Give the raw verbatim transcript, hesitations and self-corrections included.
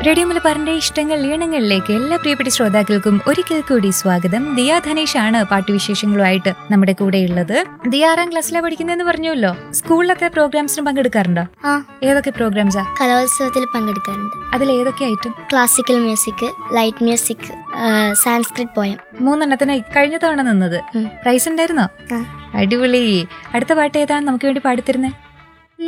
Radio മലബാറിന്റെ ഇഷ്ടങ്ങൾ ഈണങ്ങളിലേക്ക് എല്ലാ പ്രിയപ്പെട്ട ശ്രോതാക്കൾക്കും ഒരിക്കൽ കൂടി സ്വാഗതം. ദിയ ധനേഷ് ആണ് പാട്ടുവിശേഷങ്ങളുമായിട്ട് നമ്മുടെ കൂടെയുള്ളത്. ദിയ ആറാം ക്ലാസ്സിലാണ് പഠിക്കുന്നതെന്ന് പറഞ്ഞല്ലോ. സ്കൂളിലൊക്കെ പ്രോഗ്രാംസിന് പങ്കെടുക്കാറുണ്ടോ? ആ, ഏതൊക്കെ പ്രോഗ്രാംസാ? കലോത്സവത്തിൽ പങ്കെടുക്കാറുണ്ട്. അതിൽ ഏതൊക്കെ item? Classical music, light music, Sanskrit poem. മൂന്നെണ്ണത്തിന് കഴിഞ്ഞ തവണ നിന്നത്. പ്രൈസ് ഉണ്ടായിരുന്നോ? ആ. അടിപൊളി. അടുത്ത പാട്ട് ഏതാണ് നമുക്ക് വേണ്ടി പാടിത്തരുന്നേ?